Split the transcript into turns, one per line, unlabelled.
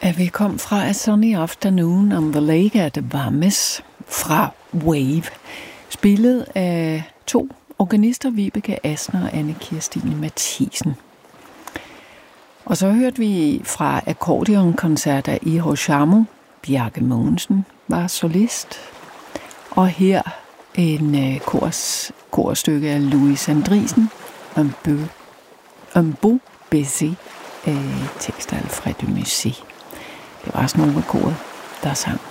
Da vi kom fra A Sunny Afternoon on the Lake at Vammes fra Wave, spillet af 2 organister, Vibeke Asner og Anne Kirstine Mathisen. Og så hørte vi fra akkordionkoncerter i Hoshamo. Bjarke Mogensen var solist. Og her en korstykke af Louis Andriessen, Un beau baiser, tekst af Alfred de Musset. Det var også nogle af koret, der sang.